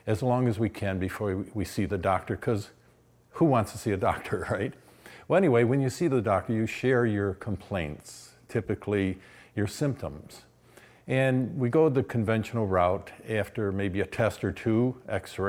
as long as we can before we see the doctor, because who wants to see a doctor, right? Well, anyway, when you see the doctor, you share your complaints, typically your symptoms. And we go the conventional route after maybe a test or two, x-ray,